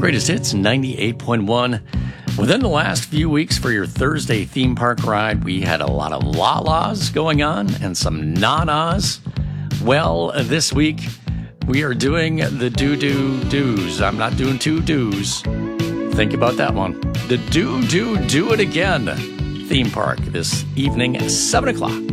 Greatest Hits 98.1. Within the last few weeks for your Thursday theme park ride, we had a lot of la-las going on and some na-nas. Well, this week we are doing the do-do-do's. I'm not doing two do's. Think about that one. The do-do-do-it-again theme park this evening at 7 o'clock.